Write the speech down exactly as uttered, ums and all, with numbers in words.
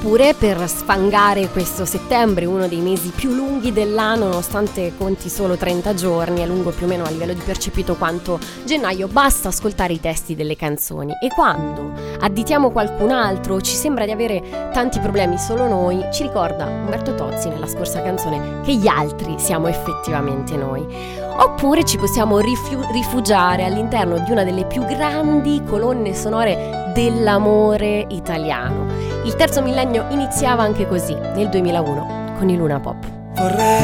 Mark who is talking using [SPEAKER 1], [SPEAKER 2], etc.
[SPEAKER 1] Oppure, per sfangare questo settembre, uno dei mesi più lunghi dell'anno, nonostante conti solo trenta giorni, è lungo più o meno a livello di percepito quanto gennaio, basta ascoltare i testi delle canzoni. E quando additiamo qualcun altro, ci sembra di avere tanti problemi solo noi, ci ricorda Umberto Tozzi nella scorsa canzone che gli altri siamo effettivamente noi. Oppure ci possiamo rifiu- rifugiare all'interno di una delle più grandi colonne sonore dell'amore italiano. Il terzo millennio iniziava anche così, nel duemilauno, con i Luna Pop.
[SPEAKER 2] Vorrei